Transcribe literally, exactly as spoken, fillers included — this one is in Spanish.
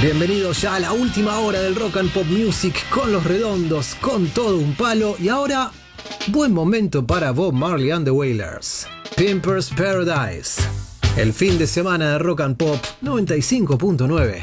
Bienvenidos ya a la última hora del Rock and Pop Music con Los Redondos, con todo un palo. Y ahora, buen momento para Bob Marley and the Wailers. Pimpers Paradise. El fin de semana de Rock and Pop noventa y cinco punto nueve.